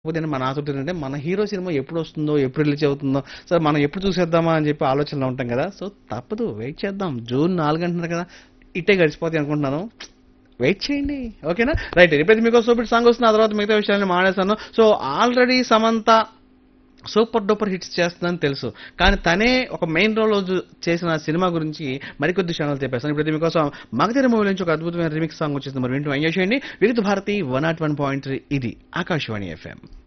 కాకపోతే మన ఆతృత ఏంటంటే మన హీరో సినిమా ఎప్పుడు వస్తుందో, ఎప్పుడు రిలీజ్ అవుతుందో, సో మనం ఎప్పుడు చూసేద్దామా అని చెప్పి ఆలోచనలో ఉంటాం కదా! సో తప్పదు వెయిట్ చేద్దాం. జూన్ 4 అంటున్నారు కదా! ఇట్టే గడిచిపోతాయి అనుకుంటున్నాను. వెయిట్ చేయండి. ఓకేనా? రైట్. ఇప్పుడైతే మీకోసం సూపర్ సాంగ్ వస్తుంది. ఆ తర్వాత మిగతా విషయాలన్నీ మానేశాను. So already Samantha super duper hits చేస్తుందని తెలుసు. కానీ తనే ఒక మెయిన్ రోల్ చేసిన సినిమా గురించి మరికొద్ది క్షణాలు చెప్పేస్తాను. ఇప్పుడైతే మీకోసం 'మగధీర' మూవీ నుంచి ఒక అద్భుతమైన రీమిక్స్ సాంగ్ వచ్చేసింది. మరి వింటూ ఎంజాయ్ చేయండి. వివిధ భారతి 101.3 ఇది ఆకాశవాణి ఎఫ్ఎం.